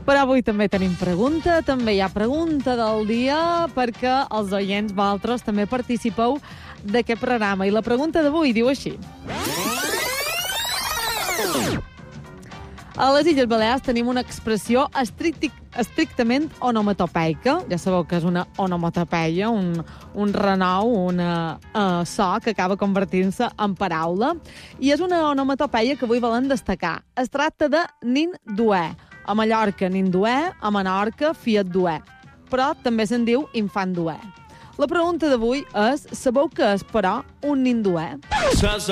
Però avui també tenim pregunta, també hi ha pregunta del dia, perquè els oients vosaltres també participeu d'aquest programa. I la pregunta d'avui diu així. A les Illes Balears tenim una expressió estrictament onomatopeica. Ja sabeu que és una onomatopeia, un renou, una so que acaba convertint-se en paraula. I és una onomatopeia que avui volem destacar. Es tracta de nin duer. A Mallorca, nin duer. A Menorca, fiat duer. Però també se'n diu infant duer. La pregunta d'avui és, sabeu què és, però, un nin duer?